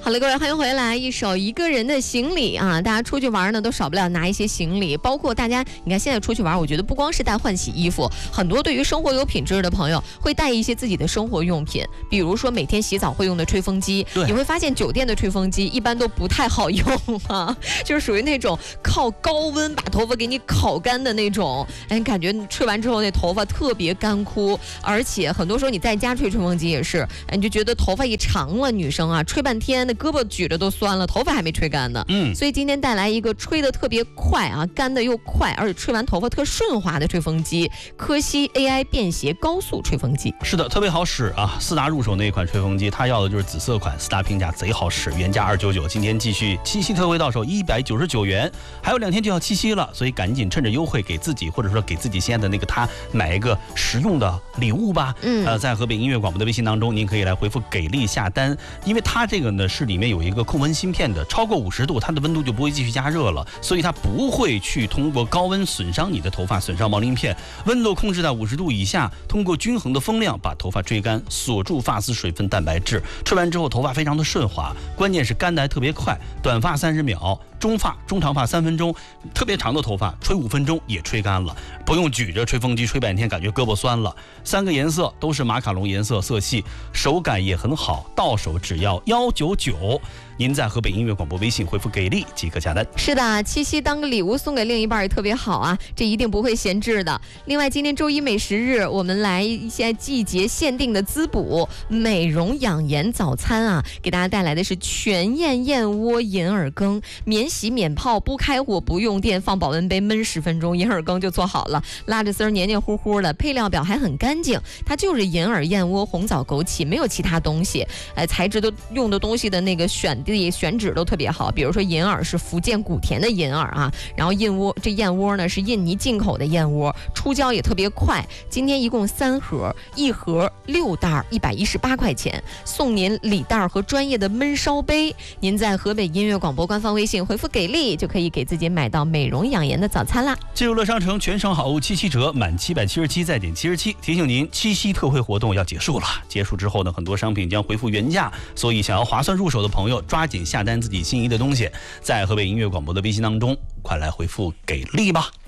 好了，各位，欢迎回来。一首一个人的行李啊，大家出去玩呢，都少不了拿一些行李，包括大家，你看现在出去玩，我觉得不光是带换洗衣服，很多对于生活有品质的朋友会带一些自己的生活用品，比如说每天洗澡会用的吹风机。你会发现酒店的吹风机一般都不太好用啊，就是属于那种靠高温把头发给你烤干的那种，哎，感觉吹完之后那头发特别干枯，而且很多时候你在家吹风机也是，哎，你就觉得头发一长了，女生啊吹半天那胳膊举着都酸了，头发还没吹干呢。所以今天带来一个吹得特别快啊，干得又快，而且吹完头发特顺滑的吹风机——科西 AI 便携高速吹风机。 是的，特别好使啊！4大入手那一款吹风机，它要的就是紫色款，4大评价贼好使，原价299，今天继续七夕特惠到手199元，还有2天就要七夕了，所以赶紧趁着优惠给自己或者说给自己心爱的那个他买一个实用的礼物吧。在河北音乐广播的微信当中，您可以来回复给力下单，因为它这个呢是里面有一个控温芯片的，超过50度它的温度就不会继续加热了，所以它不会去通过高温损伤你的头发，损伤毛鳞片，温度控制在50度以下，通过均衡的风量把头发吹干，锁住发丝水分蛋白质，吹完之后头发非常的顺滑，关键是干得还特别快，短发30秒，中发中长发3分钟，特别长的头发吹5分钟也吹干了，不用举着吹风机吹半天感觉胳膊酸了。3个颜色都是马卡龙颜色色系，手感也很好，到手只要199。您在河北音乐广播微信回复给力即可下单。 是的，七夕当个礼物送给另一半也特别好啊，这一定不会闲置的。另外今天周一美食日，我们来一些季节限定的滋补美容养颜早餐啊，给大家带来的是全燕燕窝银耳羹，免洗免泡，不开火不用电，放保温杯焖10分钟，银耳羹就做好了，拉着丝儿黏黏糊糊的，配料表还很干净，它就是银耳、燕窝、红枣、枸杞，没有其他东西。材质都用的东西的那个选址都特别好，比如说银耳是福建古田的银耳啊，然后燕窝呢是印尼进口的燕窝，出胶也特别快。今天一共3盒，一盒6袋，118块钱，送您礼袋和专业的焖烧杯。您在河北音乐广播官方微信回复给力，就可以给自己买到美容养颜的早餐啦。 进入乐商城全省好物7折，满777再减77。提醒您，七夕特惠活动要结束了，结束之后呢，很多商品将恢复原价，所以想要划算入手的朋友，抓紧下单自己心仪的东西，在河北音乐广播的微信当中，快来回复给力吧。